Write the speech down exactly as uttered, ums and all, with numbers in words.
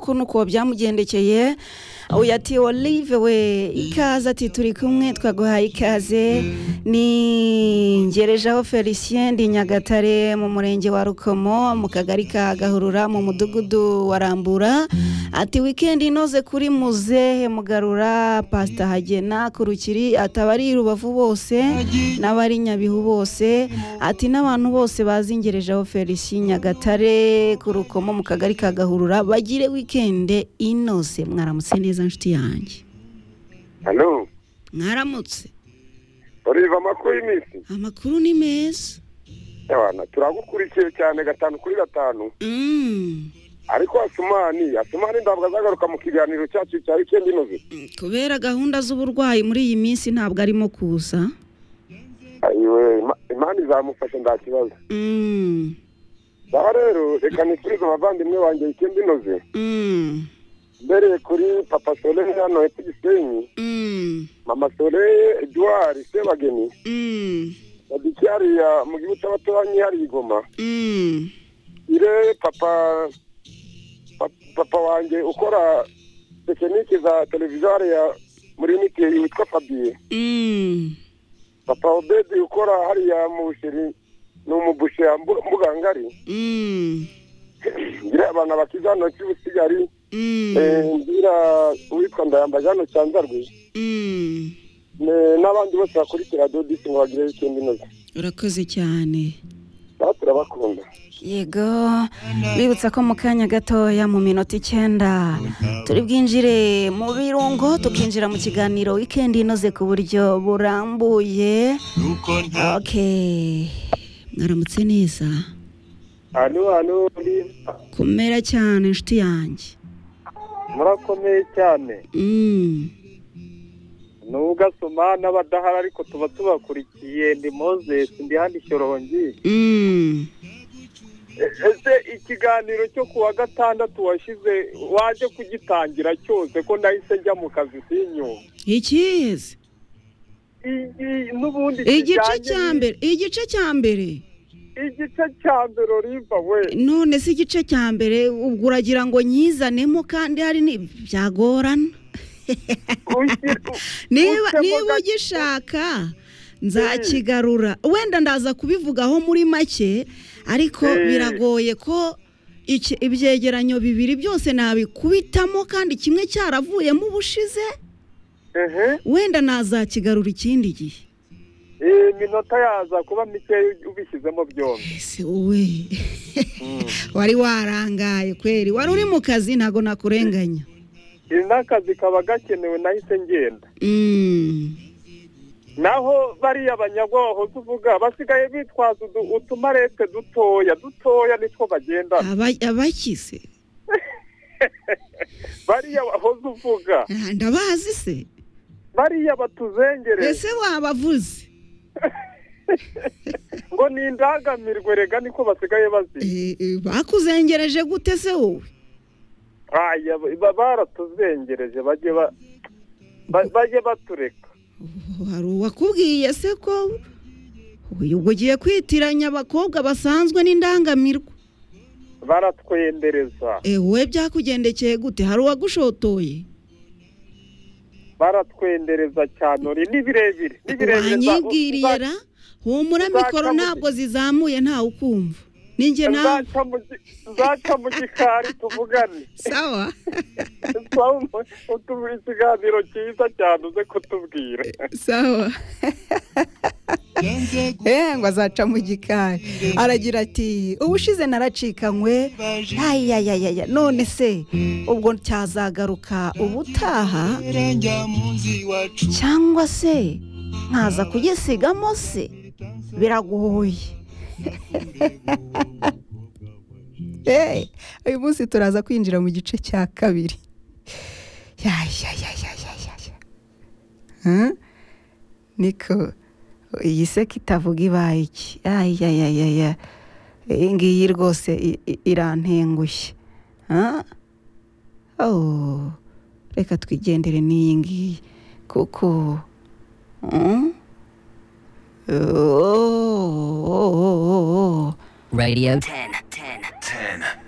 ko nuko byamugendekeye uyu ati Olive we ikaze ati turi kumwe twaguhaye ikaze ni Ngerejaho Felicien ndi Nyagatare mu murenge wa Rukomo mu kagari ka Gahurura mu mudugudu wa Rambura ati weekend inoze kuri muzehe Mugarura Pastor Hagena kurukiri atabari Rubavu bose n'abari Nyabihu bose ati n'abantu bose bazi Ngerejaho Felicien Nyagatare ku Rukomo mu kagari ka Gahurura bagire weekend inoze mwaramutse neza nshuti yanjye. Hello. Mwaramutse. Oliva makuru y'imisi. Amakuru ni meza. Yabana turagukurikiye cyane gatanu kuri gatanu. Mm. Ariko Asumani, Asumani ndabwo azagaruka mu kiganiro cyacu cya weekend inoze. Kubera gahunda z'uburwayi muri iyi minsi ntabwo arimo kuza. Ayiwe, Imana izamufasha ndakibazo. Mm. Sawa rero reka nisubize abavandimwe wanjye weekend inoze. Mm. Mbere kuri Papa Soleil hano eti Gisenyi. Mm. Mama Soleil Edouard Sebageni. Mm. Badikari ya mu gihugu cy'abaturanyi hari Igoma. Mm. Ire papa papa wanjye ukora tekiniki za televiziyo ya muri unite witwa Fabien. Mm. Papa Obedi ukora hariya mu busheri no mu bushe mbugangari. Mm. Ngira abana bakizana cy'ubusigari. Mm. Eh ngira witwa Ndayambajano cyanzarwe. Mm. N'abandi bose bakurikira Dodisi ngo bagire weekend inoze. Urakoze cyane. Turabakunda. Yego bibutsa ko mu kanya gatoya mu minota icyenda turi bwinjire mu birungo tukinjira mu kiganiro weekend inoze ku buryo burambuye. Okay. Mwaramutse neza. Hano hano kumera cyane nshuti yanjye. Murakomeye cyane. Mm. Nugasoma n'abadahara ariko tuba tubakurikiye ndi Moses ndi handi Shyorongi. Mm. Ese ikiganiro cyo kuwa gatandatu washize waje kugitangira cyose ko nahise njya mu kazi sinyo. Ikize. Igi nubundi igice cya mbere igice cya mbere igice cya mbere Oliva we. None si igice cya mbere ubwo uragira ngo nyizanemo kandi hari ni byagorana. niba niba ugishaka nzakigarura wenda ndaza kubivugaho muri make ariko biragoye ko iki ibyegeranyo bibiri byose nabikubitamo kandi kimwe cyaravuyemo ubushize. Ehe wenda nazakigarura ikindi gihe. Eh minota yaza kuba mike ubishyizemo byombi. Ese wowe wari warangaye kweri wari uri mu kazi ntago nakurenganya. Inakazi kaba gakenewe nahise ngenda. Mm. Naho bari abanyagwaho tuvuga basigaye bitwaza utumarete dutoya dutoya nitwo bagenda. Abakise. Bari aho tuvuga. Ndabazi se. Bari abatuzengere. Ese wabavuze. Ngo ni indangamirwe rega niko basigaye bazi. Eh bakuzengereje gute se wowe? Aya baratuzengereje baje baje batureka. Hari uwakubwiye se ko uyu ugiye kwitiranya abakobwa basanzwe n'indangamirwa. Baratwendereza. Eh we byakugendekeye gute hari uwagushotoye? Baratwendereza cyane uri nibirebire nibirebire. Anyibwiriye ra humura mikoro ntabwo zizamuye nta ukumva. Ninjye na Nzaca mu gikari tuvugane. Sawa. Sawa utubwira ikiganiro cyiza cyane uze kutubwira. Sawa. Eh ngo azaca mu gikari. Aragira ati ubushize naracikanywe. Ayayayaya none se ubwo cyazagaruka ubutaha cyangwa se nkaza kugisigamo se biragoye. Eh, uyu munsi turaza kwinjira mu gice cya kabiri. Ya ya ya ya ya ya. Hm? Niko iyi se kitavuga ibaye iki? Ay ya ya ya ya. Iyi ngiyi rwose irantengushye. Ha? Oh. Reka twigendere n'iyi ngiyi kuko hm? Oh, oh, oh, oh. Radio ten, ten, ten.